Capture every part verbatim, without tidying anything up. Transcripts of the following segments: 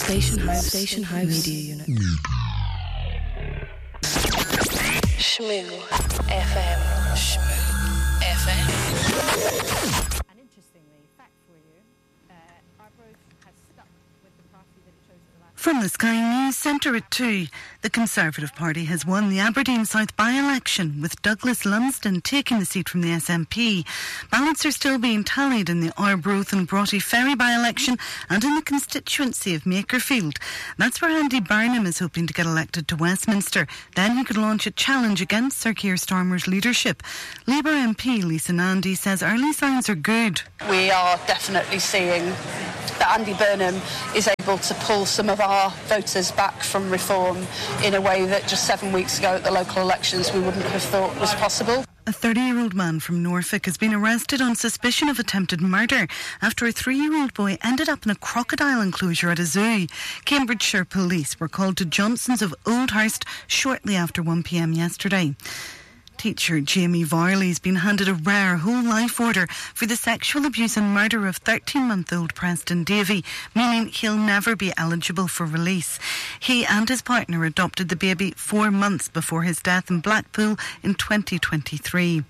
Station House, Station House Media Unit. Shmoo F M. Shmoo F M. And interestingly, fact for you, uh, Arbroath has stuck with the party that it chose at the last... From the Sky News Centre at two, the Conservative Party has won the Aberdeen South by-election, with Douglas Lumsden taking the seat from the S N P. Ballots are still being tallied in the Arbroath and Broughty Ferry by-election and in the constituency of Makerfield. That's where Andy Burnham is hoping to get elected to Westminster. Then he could launch a challenge against Sir Keir Starmer's leadership. Labour M P Lisa Nandy says early signs are good. We are definitely seeing that Andy Burnham is able to pull some of our voters back from reform in a way that just seven weeks ago at the local elections we wouldn't have thought was possible. A thirty-year-old man from Norfolk has been arrested on suspicion of attempted murder after a three-year-old boy ended up in a crocodile enclosure at a zoo. Cambridgeshire police were called to Johnson's of Oldhurst shortly after one p m yesterday. Teacher Jamie Varley's been handed a rare whole life order for the sexual abuse and murder of thirteen-month-old Preston Davey, meaning he'll never be eligible for release. He and his partner adopted the baby four months before his death in Blackpool in twenty twenty-three.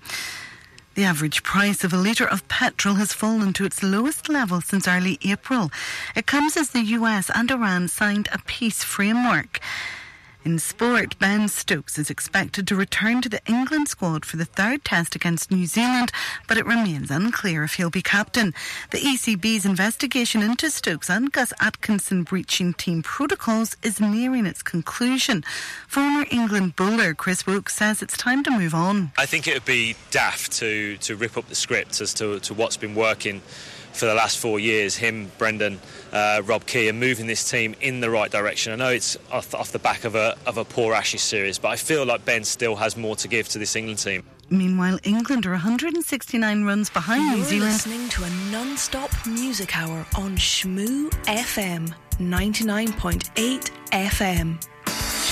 The average price of a litre of petrol has fallen to its lowest level since early April. It comes as the U S and Iran signed a peace framework. In sport, Ben Stokes is expected to return to the England squad for the third test against New Zealand, but it remains unclear if he'll be captain. The E C B's investigation into Stokes and Gus Atkinson breaching team protocols is nearing its conclusion. Former England bowler Chris Woke says it's time to move on. I think it would be daft to, to rip up the script as to, to what's been working for the last four years, him, Brendan, uh, Rob Key, are moving this team in the right direction. I know it's off, off the back of a of a poor Ashes series, but I feel like Ben still has more to give to this England team. Meanwhile, England are one hundred sixty-nine runs behind You're New Zealand. listening to a non-stop music hour on Shmoo F M, ninety-nine point eight F M.